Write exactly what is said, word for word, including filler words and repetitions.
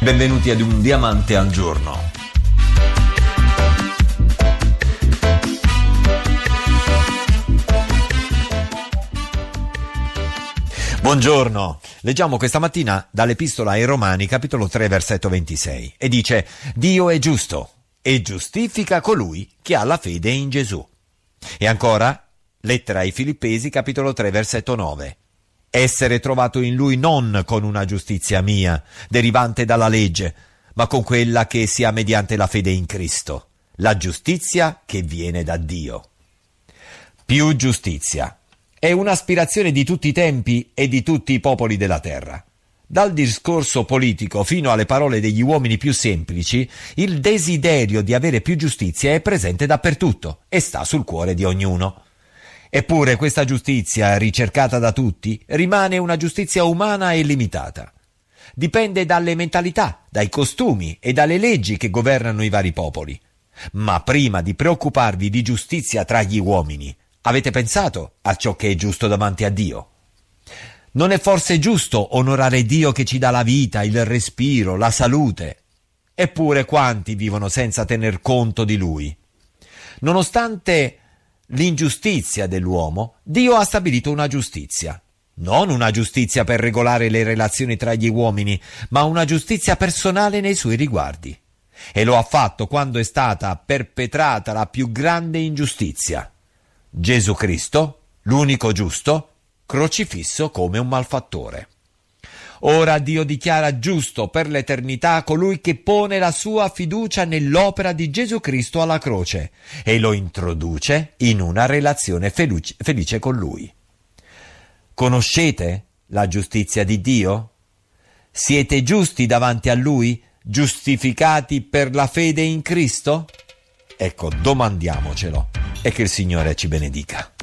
Benvenuti ad Un Diamante al Giorno. Buongiorno. Leggiamo questa mattina dall'Epistola ai Romani, capitolo tre, versetto ventisei, e dice: Dio è giusto e giustifica colui che ha la fede in Gesù. E ancora, lettera ai Filippesi, capitolo tre, versetto nove. Essere trovato in lui non con una giustizia mia, derivante dalla legge, ma con quella che si ha mediante la fede in Cristo, la giustizia che viene da Dio. Più giustizia. È un'aspirazione di tutti i tempi e di tutti i popoli della terra. Dal discorso politico fino alle parole degli uomini più semplici, il desiderio di avere più giustizia è presente dappertutto e sta sul cuore di ognuno. Eppure questa giustizia, ricercata da tutti, rimane una giustizia umana e limitata. Dipende dalle mentalità, dai costumi e dalle leggi che governano i vari popoli. Ma prima di preoccuparvi di giustizia tra gli uomini, avete pensato a ciò che è giusto davanti a Dio? Non è forse giusto onorare Dio che ci dà la vita, il respiro, la salute? Eppure quanti vivono senza tener conto di Lui? Nonostante l'ingiustizia dell'uomo, Dio ha stabilito una giustizia. Non una giustizia per regolare le relazioni tra gli uomini, ma una giustizia personale nei suoi riguardi. E lo ha fatto quando è stata perpetrata la più grande ingiustizia. Gesù Cristo, l'unico giusto, crocifisso come un malfattore. Ora Dio dichiara giusto per l'eternità colui che pone la sua fiducia nell'opera di Gesù Cristo alla croce e lo introduce in una relazione felice, felice con Lui. Conoscete la giustizia di Dio? Siete giusti davanti a Lui, giustificati per la fede in Cristo? Ecco, domandiamocelo e che il Signore ci benedica.